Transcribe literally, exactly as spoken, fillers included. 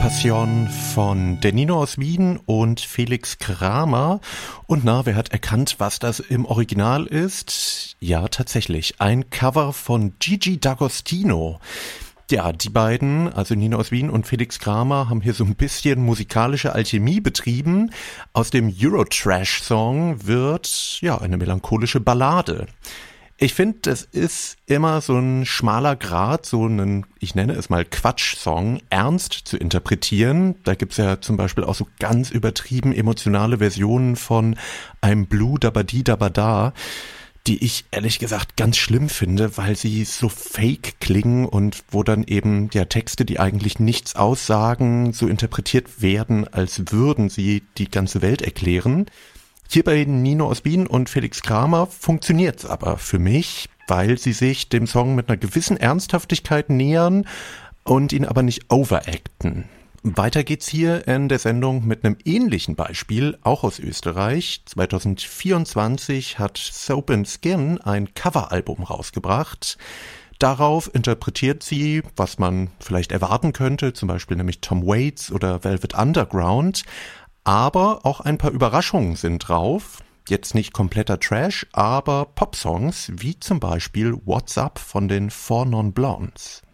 Passion von der Nino aus Wien und Felix Kramer. Und na, wer hat erkannt, was das im Original ist? Ja, tatsächlich, ein Cover von Gigi D'Agostino. Ja, die beiden, also Nino aus Wien und Felix Kramer, haben hier so ein bisschen musikalische Alchemie betrieben. Aus dem Eurotrash-Song wird, ja, eine melancholische Ballade. Ich finde, das ist immer so ein schmaler Grat, so einen, ich nenne es mal Quatsch-Song, ernst zu interpretieren. Da gibt's ja zum Beispiel auch so ganz übertrieben emotionale Versionen von I'm Blue Dabadi Dabada, die ich ehrlich gesagt ganz schlimm finde, weil sie so fake klingen und wo dann eben ja Texte, die eigentlich nichts aussagen, so interpretiert werden, als würden sie die ganze Welt erklären. Hier bei Nino aus Wien und Felix Kramer funktioniert's aber für mich, weil sie sich dem Song mit einer gewissen Ernsthaftigkeit nähern und ihn aber nicht overacten. Weiter geht's hier in der Sendung mit einem ähnlichen Beispiel, auch aus Österreich. zwanzig vierundzwanzig hat Soap and Skin ein Coveralbum rausgebracht. Darauf interpretiert sie, was man vielleicht erwarten könnte, zum Beispiel nämlich Tom Waits oder Velvet Underground. Aber auch ein paar Überraschungen sind drauf. Jetzt nicht kompletter Trash, aber Popsongs, wie zum Beispiel What's Up von den Four Non Blondes.